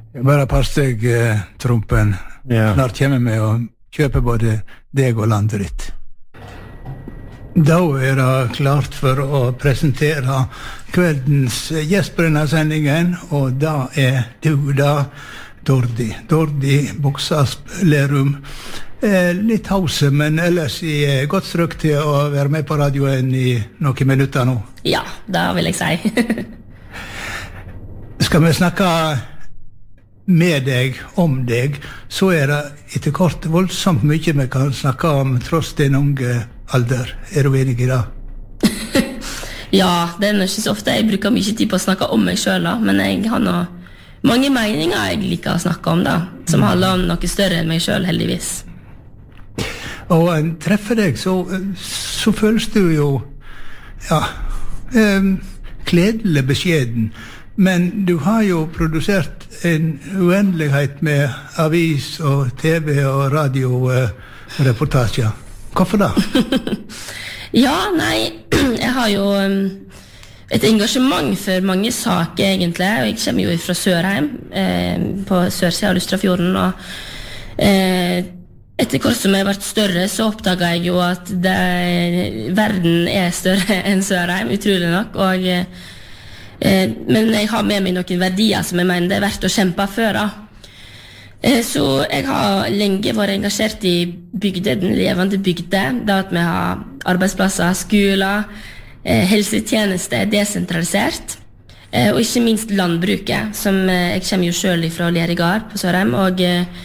Bare pass deg, Trumpen. Ja. Snart kommer vi og kjøper både deg og landet ditt. Da det klart for å presentere kveldens gjest på denne sendingen, og da du da, Dordi Buksasp Lerum. Litt hause, men ellers i godt strøk til å være med på radioen i noen minutter nå. Ja, det vil jeg si. Skal vi snakke med deg, om deg, så det etter kort voldsomt mye vi kan snakke om tross din unge alder. Du enig i det? Ja, det nok ikke så ofte. Jeg bruker mye tid på å snakke om meg selv, da. Men jeg har mange meninger jeg liker å snakke om, da, som handler om noe større enn meg selv, heldigvis. Og en treffer deg, så føles du jo, ja, kledelig beskjeden. Men du har jo produsert en uendelighet med avis og TV og radioreportasjer. Hvorfor da? Ja, nei, jeg har jo et engasjement for mange saker egentlig, og jeg kommer jo fra Sørheim, på sørsiden av Lustrafjorden, og etter hvert som jeg har vært større, så oppdaget jeg jo at verden større enn Sørheim, utrolig nok, og men jeg har med meg noen verdier som jeg mener det verdt å kjempe for, da. Så jeg har lenge vært engasjert i bygde, den levende bygde, da at vi har arbeidsplasser, skoler, helsetjenester, desentralisert, og ikke minst landbruket, som jeg kommer jo selv fra Lerigard på Sørheim, og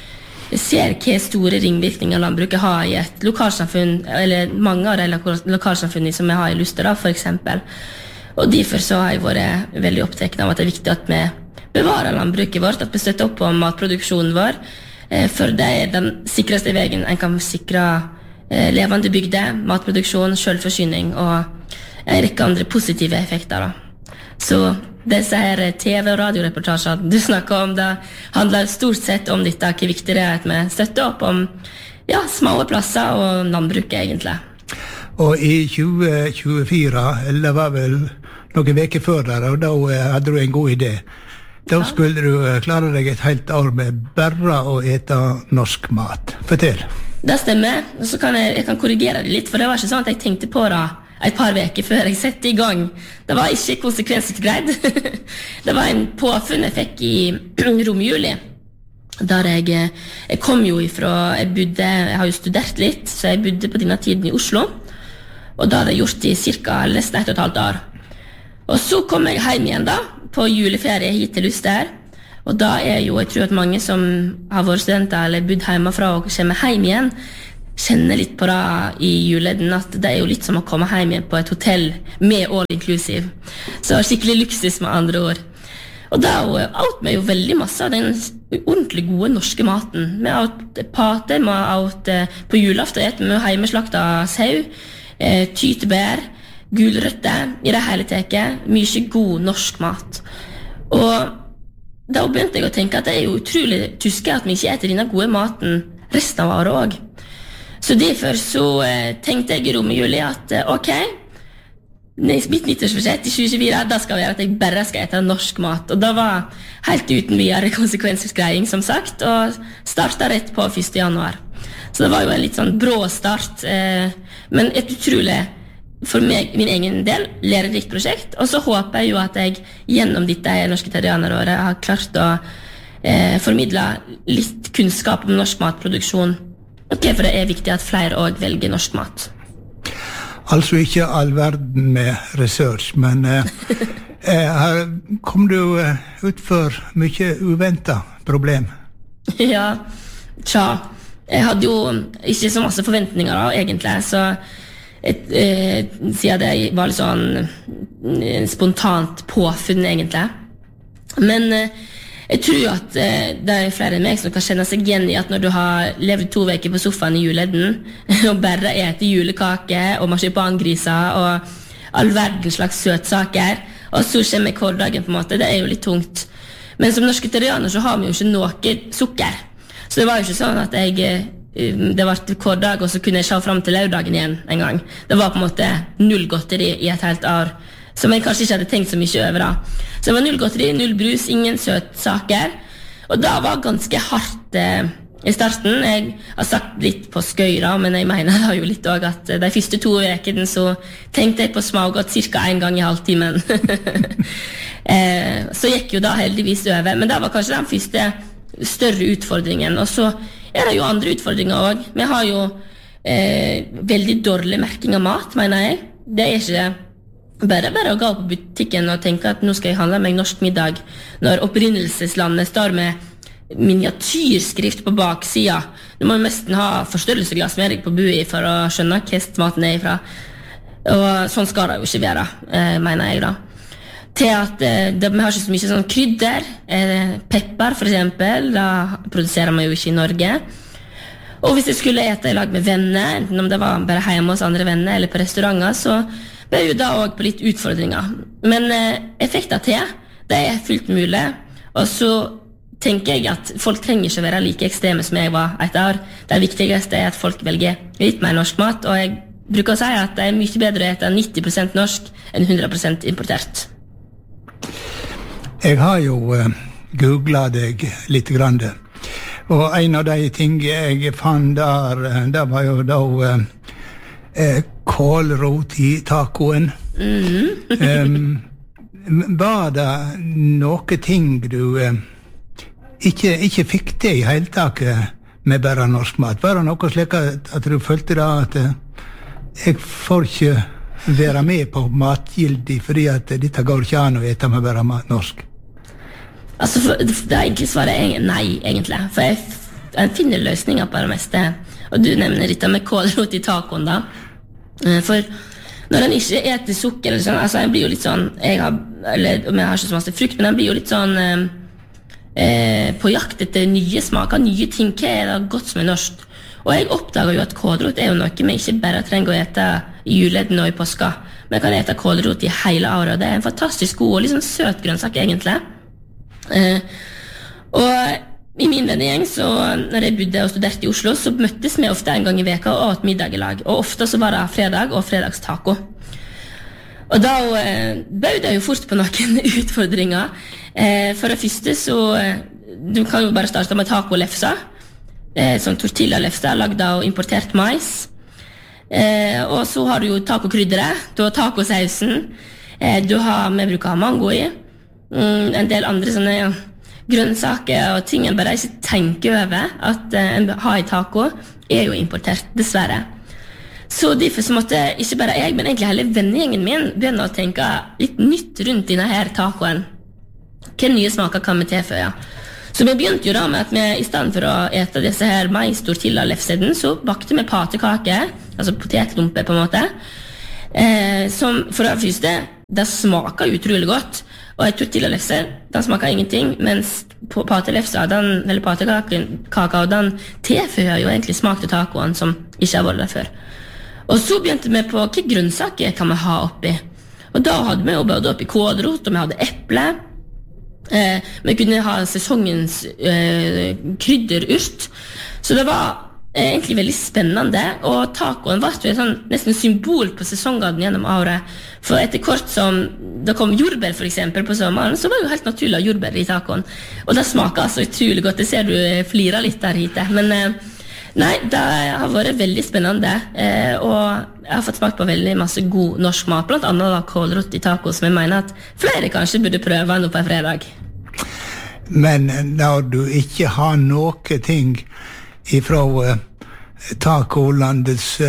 ser hva store ringvirkninger landbruket har i et lokalsamfunn, eller mange av de lokalsamfunnene som vi har i Luster, da, for eksempel. Og derfor så har jeg vært veldig opptatt av at det viktig at vi bevarer landbruket vårt, at vi støtter opp på matproduksjonen vår, for det den sikreste veien en kan sikre levende bygder, matproduksjon, selvforsyning og en rekke andre positive effekter, da. Så disse her TV- og radioreportasjer du snakker om, det handler stort sett om dette, hvor viktig det at vi støtter opp om små plasser og landbruket egentlig. Og i 2024, eller det var vel noen veker før der, og da hadde du en god idé. Da skulle du klare deg et helt år med bare å ete norsk mat. Fortell. Det stemmer, og så kan jeg kan korrigere det litt, for det var ikke sånn at jeg tenkte på det et par veker før jeg sette i gang. Det var ikke konsekvensutgreid. Det var en påfunn jeg fikk i romjuli, der jeg kom jo ifra, jeg har jo studert litt, så jeg bodde på denne tiden i Oslo, og da hadde jeg gjort i cirka nesten 1,5 år. Og så kom jeg hjem igjen da, på juleferie hit til Luster, og da jo, jeg tror at mange som har vært studenter eller bodd hjemmefra og kommer hjem igjen, kjenner litt på det i juleden, at det jo litt som å komme hjem igjen på et hotell med all inclusive. Så skikkelig luksus med andre ord. Og da åt vi jo veldig masse av den ordentlig gode norske maten. Vi åt pate, vi åt på julaften, vi hjemmeslakta sau, tytebær, gulrøtter, i det hele teket, mye god norsk mat. Og da begynte jeg å tenke at det jo utrolig tyske at vi ikke etter denne gode maten resten av året også. Så derfor så tenkte jeg i romjuli at ok, mitt nyttårsforsett i 2024, da skal være at jeg bare skal ete norsk mat. Og da var helt uten videre konsekvensutgreiing, som sagt, og startet rett på 1. januar. Så det var jo en litt sånn brå start, men et utrolig, for meg, min egen del, lærerikt prosjekt. Og så håper jeg jo at jeg gjennom dette norske terrianeråret har klart å formidle litt kunnskap om norsk matproduksjon. Og hvorfor det viktig at flere også velger norsk mat. Altså ikke all verden med research, men kom du ut for mye uventet problem? Ja, jeg hadde jo ikke så masse forventninger da, egentlig, så siden det var litt sånn spontant påfunn egentlig. Men jeg tror at det flere enn meg som kan kjenne seg igjen i at når du har levd 2 veker på sofaen i juleden og bare etter julekake og marsipangriser og all verdens slags søtsaker, og så kommer hverdagen på en måte, det jo litt tungt. Men som norsketarianer så har vi jo ikke noe sukker, så det var jo ikke sånn at det var hver dag, og så kunne jeg se frem til lørdagen igjen en gang. Det var på en måte 0 godteri i et helt år, som jeg kanskje ikke hadde tenkt så mye over da. Så det var 0 godteri, 0 brus, ingen søtsaker, Og det var ganske hardt i starten. Jeg har sagt litt på skøyra, men jeg mener da jo litt også at de første 2 ukene så tenkte jeg på smågodt cirka 1 gang i halvtimen. Så gikk jo da heldigvis over, men det var kanskje den første større utfordringen. Og så det jo andre utfordringer også. Vi har jo veldig dårlig merking av mat, mener jeg. Det ikke bare å gå på butikken og tenke at nå skal jeg handle meg norsk middag, når opprinnelseslandet står med miniatyrskrift på baksida. Du må nesten ha forstørrelsesglass med deg på bui for å skjønne hva maten ifra. Og sånn skal det jo ikke være, mener jeg da. Til at vi har ikke så mye sånn krydder, pepper for eksempel, da produserer man jo ikke i Norge. Og hvis jeg skulle ete i lag med venner, enten om det var bare hjemme hos andre venner eller på restauranter, så ble jo da også på litt utfordringer. Men effekter til, det fullt mulig. Og så tenker jeg at folk trenger ikke være like ekstreme som jeg var et år. Det viktigste at folk velger litt mer norsk mat, og jeg bruker å si at det mye bedre å ete 90% norsk enn 100% importert. Jeg har jo googlet deg litt grann. Og en av de ting jeg fant der, det var jo da kålrot i tacoen. Var det noe ting du ikke fikk til i hele taket med bare norsk mat? Var det noe slik at du følte da at jeg får ikke være med på matgildig fordi at dette går ikke an å ete med bare norsk? Altså, det egentlig svaret nei, egentlig. For jeg finner løsninger på det meste. Og du nevner dette med kålrot i tacoen da. For når en ikke eter sukker eller sånn, altså jeg blir jo litt sånn, jeg har ikke så masse frukt, men jeg blir jo litt sånn på jakt etter nye smaker, nye ting. Hva det godt som norsk? Og jeg oppdager jo at kålrot jo noe vi ikke bare trenger å ete i juleden og i påska. Vi kan ete kålrot i hele året, og det en fantastisk god og litt sånn søt grønnsak egentlig. Og i min vennegjeng, så når jeg bodde og studerte i Oslo, så møttes vi ofte en gang i veka og åt middag i lag. Og ofte så var det fredag og fredagstaco. Og da bød jeg jo fort på noen utfordringer. For det første så du kan jo bare starte med tacolefsa, sånn tortilla-lefsa lagd av importert mais. Og så har du jo tacokrydderet, du har tacosausen, vi bruker ha mango i, en del andre sånne grønnsaker og ting en bare ikke tenker over at en har i taco jo importert, dessverre. Så derfor så måtte ikke bare jeg, men egentlig hele vennegjengen min begynne å tenke litt nytt rundt denne her tacoen. Hva nye smaker kan vi tilføye? Så vi begynte jo da med at vi i stedet for å ete disse her mais-tortilla-lefseden, så bakte vi patekake, altså potetlumpe på en måte, som for det første, det smaker utrolig godt. Og en tortilla-lefse, den smaker ingenting, mens patelefsa, eller patekaka, den tilføyer jo egentlig smak til tacoen som ikke har vært der før. Og så begynte vi på hva grønnsaker kan vi ha oppi. Og da hadde vi jo både oppi kålrot, og vi hadde eple. Vi kunne ha sesongens krydderurt. Så det var egentlig veldig spennende, og tacoen var jo sånn, nesten symbol på sesongene gjennom året. For etter kort som det kom jordbær for eksempel på sommeren, så var det jo helt naturlig å ha jordbær i tacoen. Og det smaker altså utrolig godt, det ser du flirer litt der hit. Men nei, det har vært veldig spennende, og jeg har fått smakt på veldig masse god norsk mat, blant annet da kålrot i taco, som jeg mener at flere kanskje burde prøve nå på en fredag. Men når du ikke har noe ting ifra tacolandets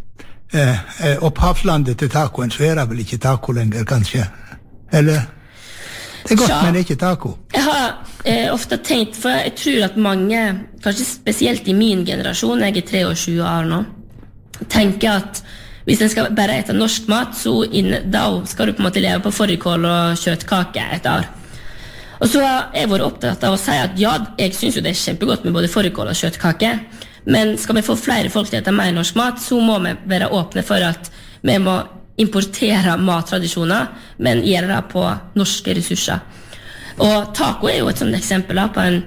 opphavslandet til tacoen, så det vel ikke taco lenger, kanskje? Eller? Det godt, men det ikke taco. Jeg har ofte tenkt, for jeg tror at mange, kanskje spesielt i min generasjon, jeg 23 år nå, tenker at hvis en skal bare ete norsk mat, så da skal du på en måte leve på fårikål og kjøttkake et år. Og så har jeg vært opptatt av å si at ja, jeg synes jo det kjempegodt med både fårikål og kjøttkake, men skal vi få flere folk til å ete mer norsk mat, så må vi være åpne for at vi må importere mattradisjoner, men gjøre det på norske ressurser. Og taco jo et sånt eksempel på en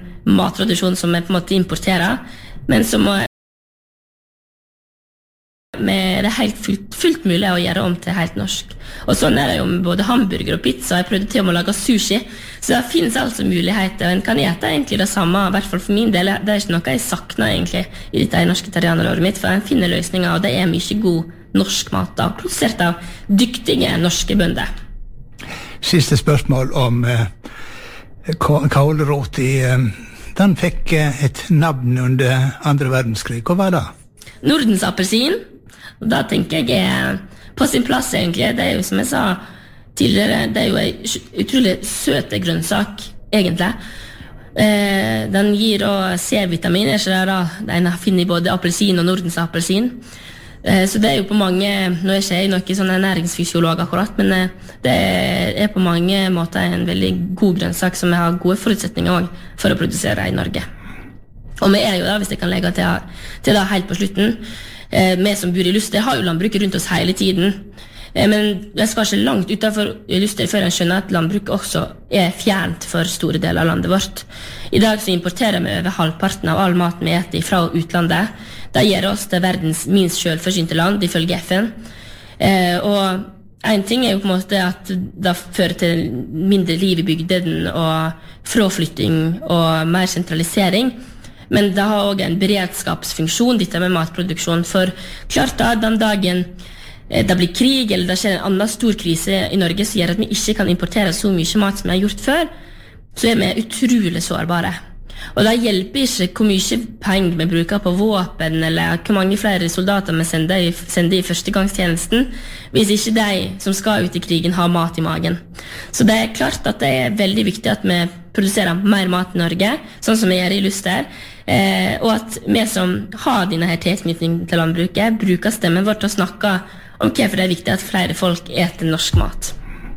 mattradisjon som vi på en måte importerer, men som vi er det helt fullt mulig å gjøre om til helt norsk. Og sånn er det jo med både hamburger og pizza. Jeg prøvde til og med å lage sushi. Så det finnes altså muligheter, og en kan gjette egentlig det samme, i hvert fall for min del. Det er ikke noe jeg savner egentlig i dette norsketarianeråret mitt, for en finner løsninger, og det er mye god norsk mat da, produsert av dyktige norske bønder. Siste spørsmål om kålroti. Den fikk et navn under andre verdenskrig. Hva var det? Nordens appelsin. Og da tenker jeg er på sin plass egentlig. Det er jo som jeg sa tidligere, det er jo en utrolig søte grønnsak, egentlig. Den gir også C-vitamin, ikke det da? Den finner i både appelsin og Nordens appelsin. Så det er jo på mange, nå er ikke jeg noen sånn næringsfysiolog akkurat, men det er på mange måter en veldig god grønnsak som har gode forutsetninger også for å produsere i Norge. Og vi er jo da, hvis jeg kan legge til da helt på slutten, vi som bor i Luster har jo landbruket rundt oss hele tiden, men jeg skal ikke langt utenfor Luster før jeg skjønner at landbruket også er fjernt for store deler av landet vårt. I dag så importerer vi over halvparten av all mat vi eter fra utlandet. Det gjør oss til verdens minst selvforsynte land, ifølge FN. Og en ting er jo på en måte at det fører til mindre liv i bygden og fraflytting og mer sentralisering. Men det har også en beredskapsfunksjon, dette med matproduksjon. For klart da, den dagen det blir krig, eller det skjer en annen stor krise i Norge som gjør at vi ikke kan importere så mye mat som vi har gjort før, så er vi utrolig sårbare. Og det hjelper ikke hvor mye penger vi bruker på våpen, eller hvor mange flere soldater vi sender i førstegangstjenesten, hvis ikke de som skal ut i krigen har mat i magen. Så det er klart at det er veldig viktig at vi produserer mer mat i Norge, sånn som vi gjør i Luster, og at vi som har denne her tilknytningen til landbruket, bruker stemmen vår til å snakke om hvorfor det er viktig at flere folk eter norsk mat.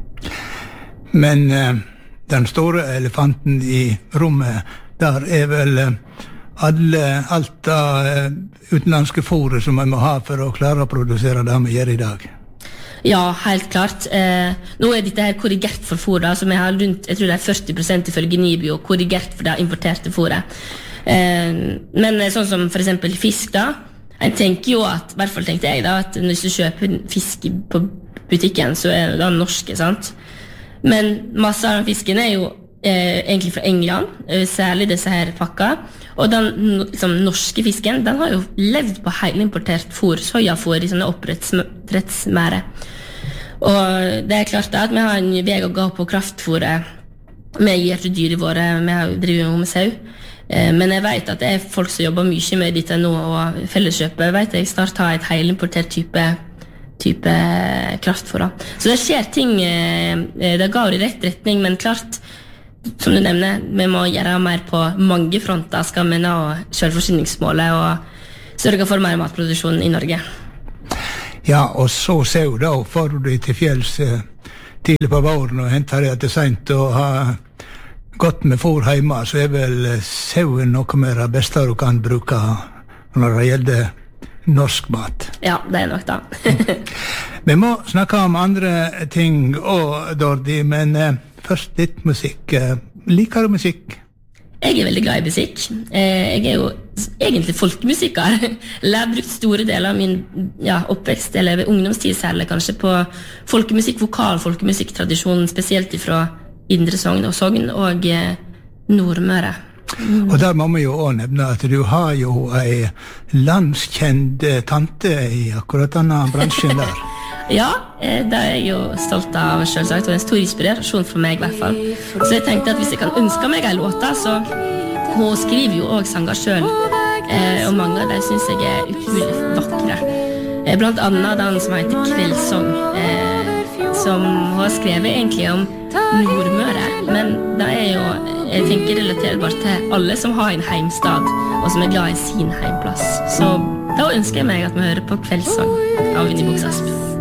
Men den store elefanten i rommet, der er vel alt av utenlandske fôrer som man må ha for å klare å produsere det vi gjør i dag. Ja, helt klart. Nå er dette her korrigert for fôr, som jeg har rundt, jeg tror det er 40% ifølge Nibio, korrigert for det importerte fôret. Men sånn som for eksempel fisk da, jeg tenker jo at, i hvert fall tenkte jeg da, at hvis du kjøper fisk på butikken, så er det norske, sant? Men masse av fisken er jo egentlig fra England, særlig disse her pakka, og den liksom, norske fisken, den har jo levd på heilimportert fôr, sojafôr i sånne oppdrettsmære. Og det er klart at vi har en vei å gå på kraftfôret, vi gir til dyret våre, vi driver jo med sau, men jeg vet at det er folk som jobber mye med dette nå, og Felleskjøpet vet jeg snart har et heilimportert type kraftfôr. Så det skjer ting, det går i rett retning, men klart, som du nevner, vi må gjøre mer på mange fronter, skal vi nå selvforsyningsmålet og sørge for mer matproduksjon i Norge. Ja, og så sau da, får du til fjells tidlig på våren og henter det til sent og har gått med fôr hjemme, så er vel sauen noe mer det beste du kan bruke når det gjelder norsk mat. Ja, det er nok da. Vi må snakke om andre ting også, Dordi, men først litt musikk. Liker du musikk? Jeg er veldig glad i musikk. Jeg er jo egentlig folkemusiker. Jeg har brukt store deler av min oppvekst, eller ungdomstid særlig kanskje, på folkemusikk, vokal folkemusikktradisjonen, spesielt fra Indre Sogn og Nordmøre. Og der må vi jo også nevne at du har jo ei landskjent tante i akkurat denne bransjen der. Ja, det er jeg jo stolt av selvsagt, og en stor inspirasjon for meg i hvert fall. Så jeg tenkte at hvis jeg kan ønske meg en låta, så hun skriver jo også sanger selv, og mange av dem synes jeg er utrolig vakre. Blant annet den som heter Kveldssong, som hun har skrevet egentlig om Nordmøre, men det er jo, jeg tenker relaterbart til alle som har en heimstad, og som er glad i sin heimplass. Så da ønsker jeg meg at vi hører på Kveldssong av Vinnie Buksasp.